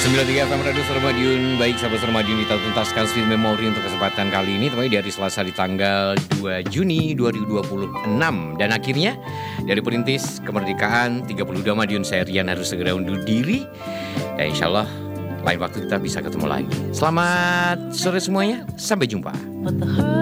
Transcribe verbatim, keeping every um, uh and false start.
sembilan tiga F M Radio Suara Madiun. Baik, sahabat Suara Madiun, kita tuntaskan Sweet Memory untuk kesempatan kali ini, temanya dari Selasa di tanggal dua Juni dua ribu dua puluh enam. Dan akhirnya dari perintis kemerdekaan tiga puluh dua Madiun, saya Rian harus segera undur diri. Dan insya Allah lain waktu kita bisa ketemu lagi. Selamat sore semuanya, sampai jumpa.